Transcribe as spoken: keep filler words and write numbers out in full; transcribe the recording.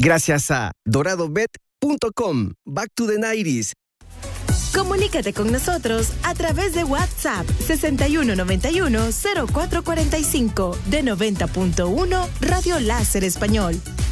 Gracias a dorado bet punto com. Back to the nineties. Comunícate con nosotros a través de WhatsApp sesenta y uno noventa y uno cero cuatro cuarenta y cinco de noventa punto uno Radio Láser Español.